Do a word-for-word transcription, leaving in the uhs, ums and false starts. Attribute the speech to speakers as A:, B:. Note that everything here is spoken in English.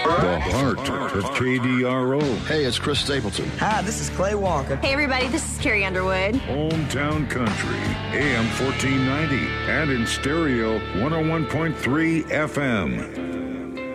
A: The heart of K D R O.
B: Hey, it's Chris Stapleton.
C: Hi, this is Clay Walker.
D: Hey, everybody, this is Carrie Underwood.
A: Hometown Country, A M fourteen ninety, and in stereo, one oh one point three F M.